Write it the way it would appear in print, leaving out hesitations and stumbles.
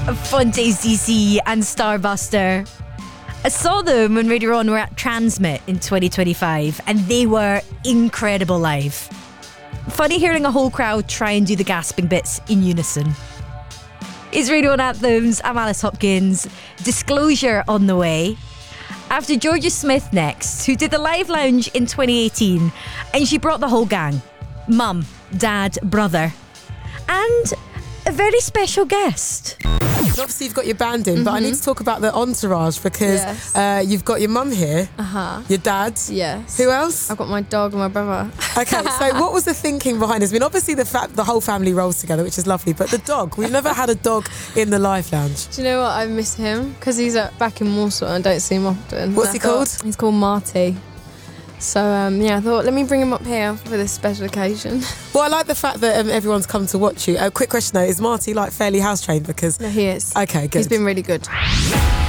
Fontes DC and Starbuster. I saw them when Radio 1 were at Transmit in 2025 and they were incredible live. Funny hearing a whole crowd try and do the gasping bits in unison. It's Radio 1 Anthems. I'm Alice Hopkins. Disclosure on the way. After Georgia Smith next, who did the Live Lounge in 2018, and she brought the whole gang. Mum, dad, brother, and a very special guest. Obviously, you've got your band in, but I need to talk about the entourage because you've got your mum here, your dad. Yes. Who else? I've got my dog and my brother. Okay, so what was the thinking behind this? I mean, obviously the whole family rolls together, which is lovely, but the dog, we've never had a dog in the Live Lounge. Do you know what? I miss him because he's back in Warsaw and I don't see him often. What's he called? He's called Marty. So, I thought, let me bring him up here for this special occasion. Well, I like the fact that everyone's come to watch you. Quick question though, is Marty fairly house trained? Because No, he is. Okay, good. He's been really good.